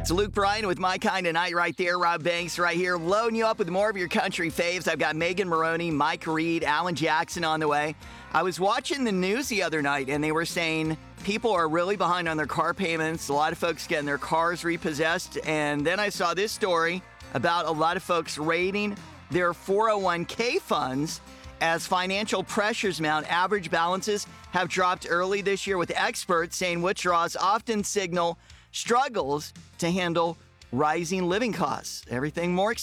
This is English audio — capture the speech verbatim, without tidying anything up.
It's Luke Bryan with My Kind of Night right there. Rob Banks right here, loading you up with more of your country faves. I've got Megan Maroney, Mike Reed, Alan Jackson on the way. I was watching the news the other night, and they were saying people are really behind on their car payments. A lot of folks getting their cars repossessed. And then I saw this story about a lot of folks raiding their four oh one k funds as financial pressures mount. Average balances have dropped early this year, with experts saying withdrawals often signal struggles to handle rising living costs. Everything more